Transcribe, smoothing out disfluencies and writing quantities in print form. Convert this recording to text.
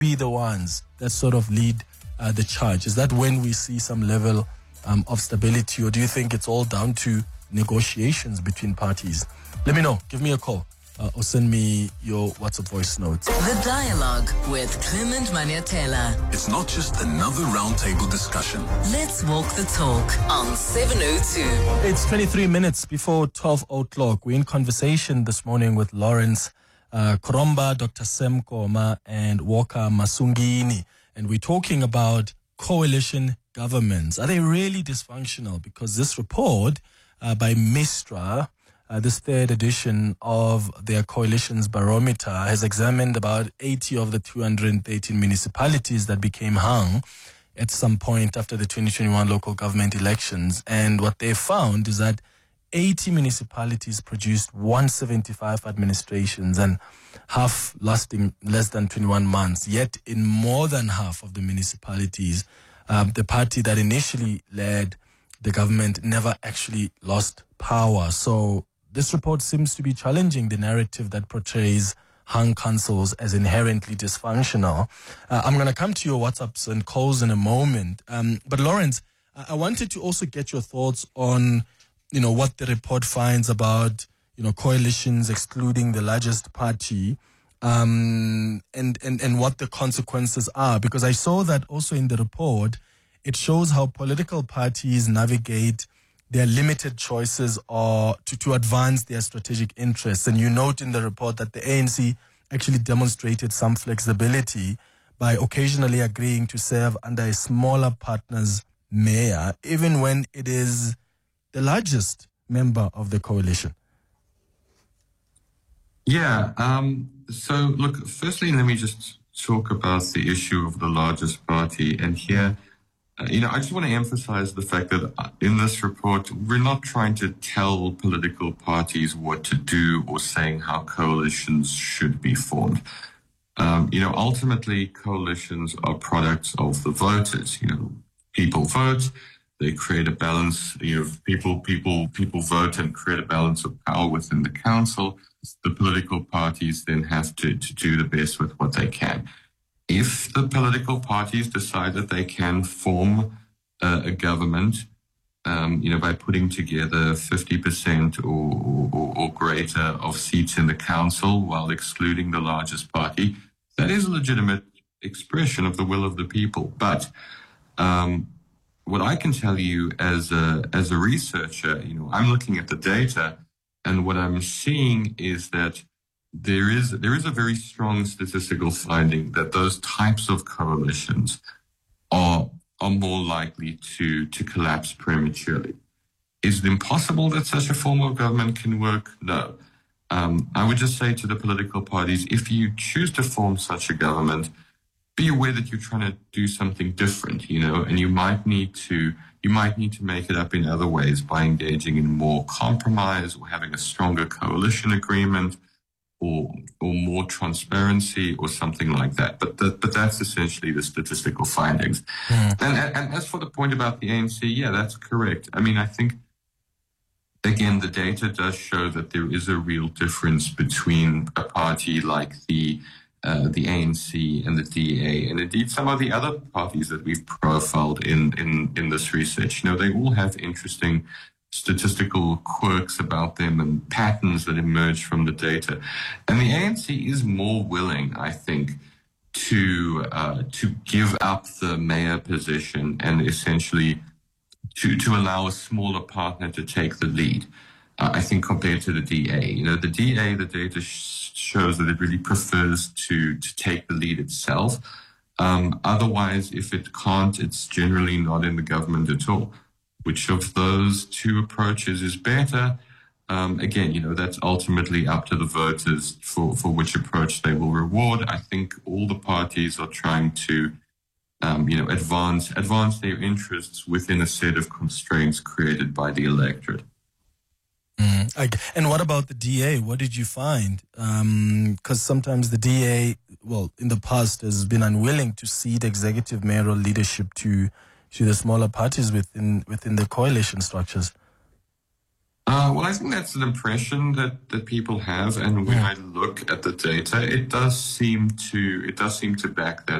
be the ones that sort of lead the charge? Is that when we see some level of stability, or do you think it's all down to negotiations between parties? Let me know. Give me a call or send me your WhatsApp voice notes. The Dialogue with Clement Maniatela. It's not just another roundtable discussion. Let's walk the talk on 702. It's 23 minutes before 12 o'clock. We're in conversation this morning with Lawrence Koromba, Dr. Sem Koma, and Walker Masungini. And we're talking about coalition governments. Are they really dysfunctional? Because this report by Mistra, this third edition of their coalition's barometer, has examined about 80 of the 213 municipalities that became hung at some point after the 2021 local government elections. And what they found is that 80 municipalities produced 175 administrations, and half lasting less than 21 months. Yet in more than half of the municipalities, the party that initially led the government never actually lost power. So this report seems to be challenging the narrative that portrays hung councils as inherently dysfunctional. I'm going to come to your WhatsApps and calls in a moment. But Lawrence, I wanted to also get your thoughts on, what the report finds about, coalitions excluding the largest party, and what the consequences are. Because I saw that also in the report, it shows how political parties navigate their limited choices or to advance their strategic interests. And you note in the report that the ANC actually demonstrated some flexibility by occasionally agreeing to serve under a smaller partner's mayor, even when it is the largest member of the coalition. Yeah. So, look, firstly, let me just talk about the issue of the largest party. And here, I just want to emphasize the fact that in this report, we're not trying to tell political parties what to do or saying how coalitions should be formed. Ultimately, coalitions are products of the voters. People vote, they create a balance. People vote and create a balance of power within the council. The political parties then have to do the best with what they can. If the political parties decide that they can form a government, by putting together 50% or greater of seats in the council while excluding the largest party, that is a legitimate expression of the will of the people. But what I can tell you as a researcher, I'm looking at the data, and what I'm seeing is that there is a very strong statistical finding that those types of coalitions are more likely to collapse prematurely. Is it impossible that such a form of government can work? No. I would just say to the political parties, if you choose to form such a government, be aware that you're trying to do something different, and you might need to make it up in other ways by engaging in more compromise or having a stronger coalition agreement, or more transparency or something like that. But that's essentially the statistical findings. And as for the point about the ANC, yeah, that's correct. I mean, I think, again, the data does show that there is a real difference between a party like the ANC and the DA, and indeed some of the other parties that we've profiled in this research. They all have interesting statistical quirks about them and patterns that emerge from the data. And the ANC is more willing, I think, to give up the mayor position and essentially to allow a smaller partner to take the lead, I think, compared to the DA. The DA, the data shows that it really prefers to take the lead itself. Otherwise, if it can't, it's generally not in the government at all. Which of those two approaches is better? Again, that's ultimately up to the voters for which approach they will reward. I think all the parties are trying to, advance their interests within a set of constraints created by the electorate. And what about the DA? What did you find? Because sometimes the DA, in the past, has been unwilling to cede executive mayoral leadership to the smaller parties within the coalition structures. Well, I think that's an impression that people have, and when I look at the data, it does seem to back that